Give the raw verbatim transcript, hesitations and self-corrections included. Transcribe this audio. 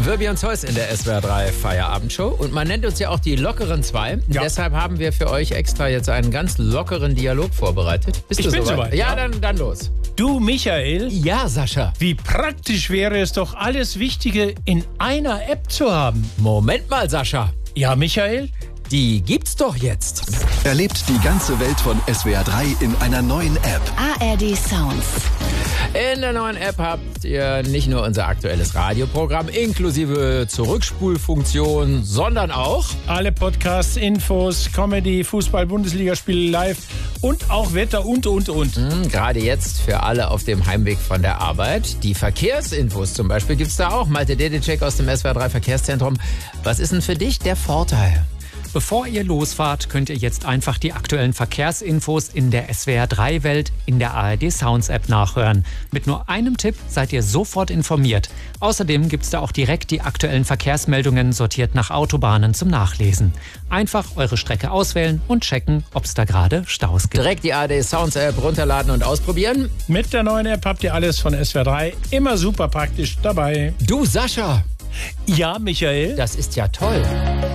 Wirbi und Zeus in der S W R drei Feierabendshow. Und man nennt uns ja auch die lockeren zwei. Ja. Deshalb haben wir für euch extra jetzt einen ganz lockeren Dialog vorbereitet. Bist ich du bin soweit? soweit. Ja, Ja. Dann, dann los. Du, Michael, Ja, Sascha. wie praktisch wäre es doch, alles Wichtige in einer App zu haben. Moment mal, Sascha. Ja, Michael? Die gibt's doch jetzt. Erlebt die ganze Welt von S W R drei in einer neuen App. A R D Sounds. In der neuen App habt ihr nicht nur unser aktuelles Radioprogramm inklusive Zurückspulfunktion, sondern auch Alle Podcasts, Infos, Comedy, Fußball, Bundesligaspiele live und auch Wetter und, und, und. Hm, gerade jetzt für alle auf dem Heimweg von der Arbeit. Die Verkehrsinfos zum Beispiel gibt's da auch. Malte Dedicek aus dem S W R drei Verkehrszentrum. Was ist denn für dich der Vorteil? Bevor ihr losfahrt, könnt ihr jetzt einfach die aktuellen Verkehrsinfos in der S W R drei Welt in der A R D Sounds App nachhören. Mit nur einem Tipp seid ihr sofort informiert. Außerdem gibt's da auch direkt die aktuellen Verkehrsmeldungen sortiert nach Autobahnen zum Nachlesen. Einfach eure Strecke auswählen und checken, ob es da gerade Staus gibt. Direkt die A R D Sounds App runterladen und ausprobieren. Mit der neuen App habt ihr alles von S W R drei immer super praktisch dabei. Du, Sascha, Ja, Michael? das ist ja toll.